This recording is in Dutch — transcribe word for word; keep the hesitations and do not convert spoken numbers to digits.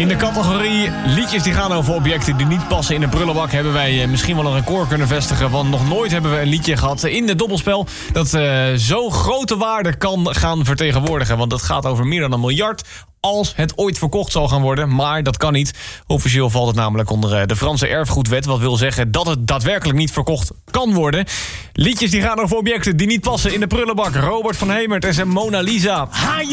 In de categorie liedjes die gaan over objecten die niet passen in de prullenbak hebben wij misschien wel een record kunnen vestigen. Want nog nooit hebben we een liedje gehad in het dobbelspel dat uh, zo'n grote waarde kan gaan vertegenwoordigen. Want dat gaat over meer dan een miljard als het ooit verkocht zal gaan worden. Maar dat kan niet. Officieel valt het namelijk onder de Franse erfgoedwet. Wat wil zeggen dat het daadwerkelijk niet verkocht kan worden. Liedjes die gaan over objecten die niet passen in de prullenbak. Robert van Hemert en zijn Mona Lisa. Ha,